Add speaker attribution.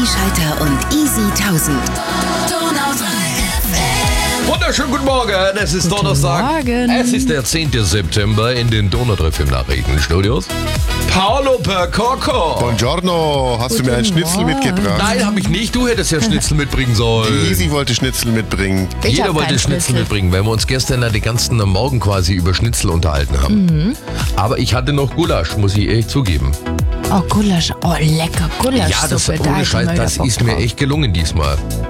Speaker 1: Schalter und Easy 1000.
Speaker 2: Wunderschönen guten Morgen, es ist Donnerstag.
Speaker 3: Morgen.
Speaker 2: Es ist der 10. September in den Donau 3 FM Nachrichtenstudios. Paolo Percoco.
Speaker 4: Buongiorno, hast du mir ein Schnitzel mitgebracht?
Speaker 2: Nein, habe ich nicht. Du hättest ja Schnitzel mitbringen sollen.
Speaker 4: Easy wollte Schnitzel mitbringen.
Speaker 3: Ich
Speaker 2: Jeder
Speaker 3: hab
Speaker 2: wollte
Speaker 3: keinen
Speaker 2: Schnitzel mitbringen, weil wir uns gestern den ganzen Morgen quasi über Schnitzel unterhalten haben. Aber ich hatte noch Gulasch, muss ich ehrlich zugeben.
Speaker 3: Oh, Gulasch. Oh, lecker. Gulasch.
Speaker 2: Ja, das ohne Scheiß, das ist mir echt gelungen diesmal.